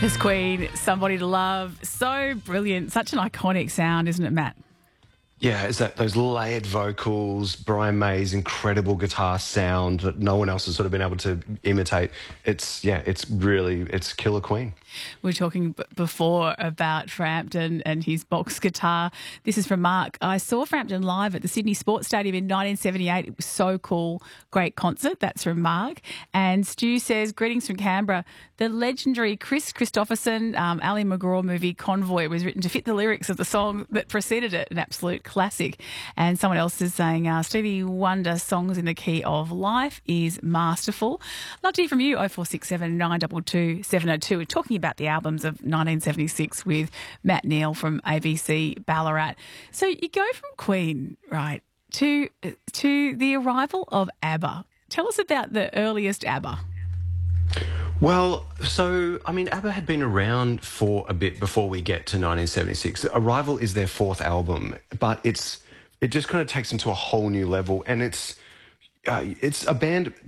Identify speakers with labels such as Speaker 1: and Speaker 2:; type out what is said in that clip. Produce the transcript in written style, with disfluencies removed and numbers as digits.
Speaker 1: There's Queen, Somebody to Love. So brilliant. Such an iconic sound, isn't it, Matt?
Speaker 2: Yeah, it's those layered vocals, Brian May's incredible guitar sound that no one else has sort of been able to imitate. It's killer Queen.
Speaker 1: We were talking before about Frampton and his box guitar. This is from Mark. I saw Frampton live at the Sydney Sports Stadium in 1978. It was so cool. Great concert. That's from Mark. And Stu says, greetings from Canberra. The legendary Chris Christopherson, Ali McGraw movie Convoy was written to fit the lyrics of the song that preceded it. An absolute classic. And someone else is saying, Stevie Wonder Songs in the Key of Life is masterful. Love to hear from you, 0467 922 702. We're talking about the albums of 1976 with Matt Neal from ABC Ballarat. So you go from Queen, right, to the arrival of ABBA. Tell us about the earliest ABBA.
Speaker 2: Well, ABBA had been around for a bit before we get to 1976. Arrival is their fourth album, but it just kind of takes them to a whole new level, and it's a band